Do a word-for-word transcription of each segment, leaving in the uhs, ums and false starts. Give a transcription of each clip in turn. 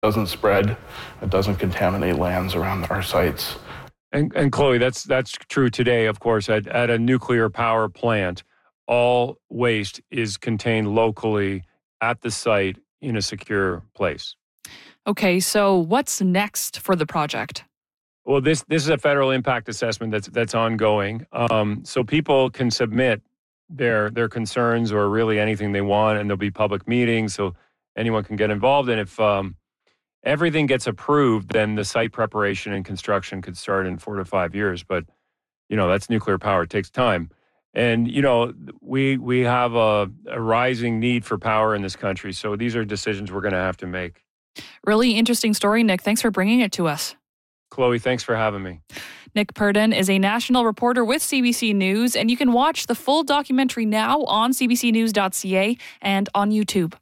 doesn't spread, it doesn't contaminate lands around our sites. And, and Chloe, that's that's true today, of course. At, at a nuclear power plant, all waste is contained locally at the site in a secure place. Okay, so what's next for the project? Well, this this is a federal impact assessment that's that's ongoing. Um, so people can submit their their concerns or really anything they want, and there'll be public meetings, so anyone can get involved. And if um, everything gets approved, then the site preparation and construction could start in four to five years. But, you know, that's nuclear power. It takes time. And, you know, we we have a, a rising need for power in this country. So these are decisions we're going to have to make. Really interesting story, Nick. Thanks for bringing it to us. Chloe, thanks for having me. Nick Purdon is a national reporter with C B C News, and you can watch the full documentary now on c b c news dot c a and on YouTube.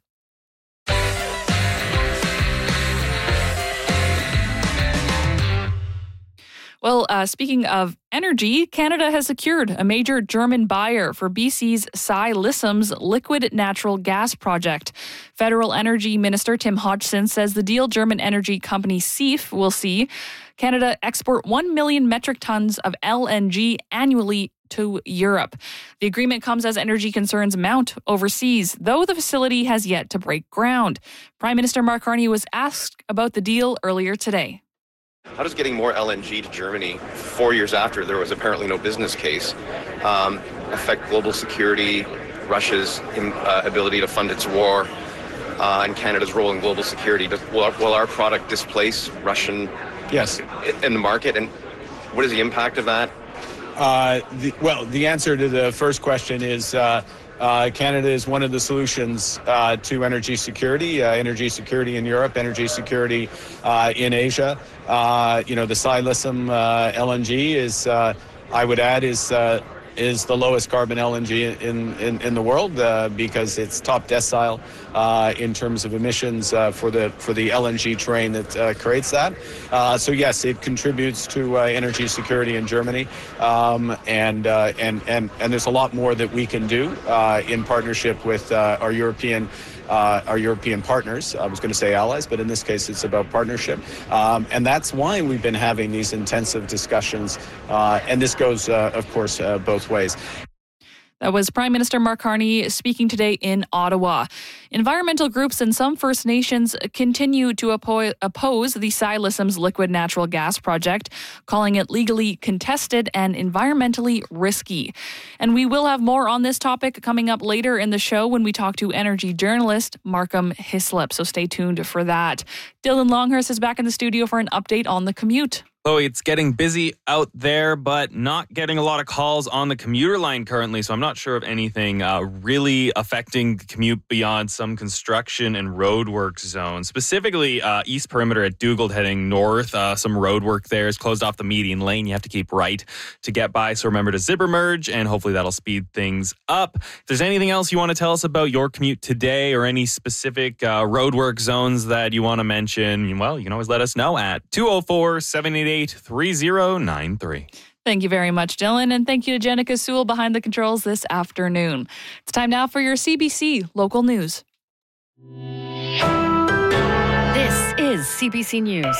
Well, uh, speaking of energy, Canada has secured a major German buyer for B C's Ksi Lissom's liquid natural gas project. Federal Energy Minister Tim Hodgson says the deal German energy company Sif will see Canada export one million metric tons of L N G annually to Europe. The agreement comes as energy concerns mount overseas, though the facility has yet to break ground. Prime Minister Mark Carney was asked about the deal earlier today. How does getting more L N G to Germany four years after there was apparently no business case um, affect global security, Russia's uh, ability to fund its war, uh, and Canada's role in global security? Does, will, our, will our product displace Russian yes. in the market? And what is the impact of that? Uh, the, well, the answer to the first question is uh, uh, Canada is one of the solutions uh, to energy security, uh, energy security in Europe, energy security uh, in Asia. Uh, you know, the Ksi Lissom uh, L N G is, uh, I would add, is uh, is the lowest carbon L N G in, in, in the world uh, because it's top decile uh, in terms of emissions uh, for the for the L N G train that uh, creates that. Uh, so yes, it contributes to uh, energy security in Germany, um, and uh, and and and there's a lot more that we can do uh, in partnership with uh, our European. Uh, our European partners. I was going to say allies, but in this case it's about partnership. Um, and that's why we've been having these intensive discussions. Uh, and this goes, uh, of course, uh, both ways. That was Prime Minister Mark Carney speaking today in Ottawa. Environmental groups and some First Nations continue to oppo- oppose the Ksi Lissom's liquid natural gas project, calling it legally contested and environmentally risky. And we will have more on this topic coming up later in the show when we talk to energy journalist Markham Hislop. So stay tuned for that. Dylan Longhurst is back in the studio for an update on the commute. Chloe, it's getting busy out there, but not getting a lot of calls on the commuter line currently, so I'm not sure of anything uh, really affecting the commute beyond some construction and roadwork zones. Specifically, uh, East Perimeter at Dugald heading north. Uh, some roadwork there is closed off the median lane. You have to keep right to get by, so remember to zipper merge, and hopefully that'll speed things up. If there's anything else you want to tell us about your commute today or any specific uh, roadwork zones that you want to mention, well, you can always let us know at two oh four, seven eight eight, three oh nine three. Thank you very much, Dylan, and thank you to Jenica Sewell behind the controls this afternoon. It's time now for your C B C local news. This is C B C News.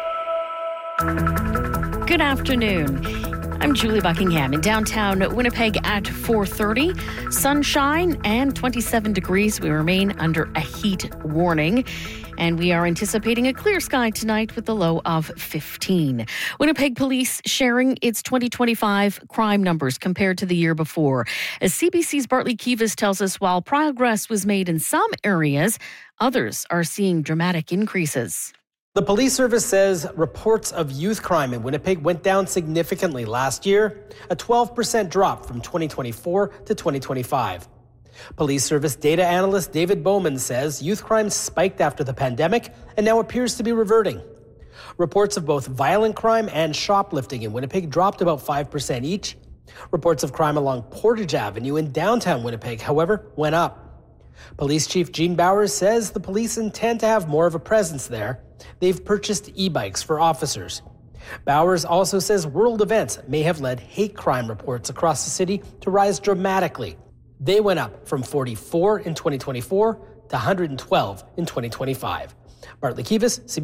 Good afternoon. I'm Julie Buckingham in downtown Winnipeg at four thirty. Sunshine and twenty-seven degrees. We remain under a heat warning. And we are anticipating a clear sky tonight with a low of fifteen. Winnipeg Police sharing its twenty twenty-five crime numbers compared to the year before. As C B C's Bartley Kivas tells us, while progress was made in some areas, others are seeing dramatic increases. The police service says reports of youth crime in Winnipeg went down significantly last year, a twelve percent drop from twenty twenty-four to twenty twenty-five. Police Service data analyst David Bowman says youth crime spiked after the pandemic and now appears to be reverting. Reports of both violent crime and shoplifting in Winnipeg dropped about five percent each. Reports of crime along Portage Avenue in downtown Winnipeg, however, went up. Police Chief Gene Bowers says the police intend to have more of a presence there. They've purchased e-bikes for officers. Bowers also says world events may have led hate crime reports across the city to rise dramatically. They went up from forty-four in twenty twenty-four to one hundred twelve in twenty twenty-five. Bartley Kivas, C B C.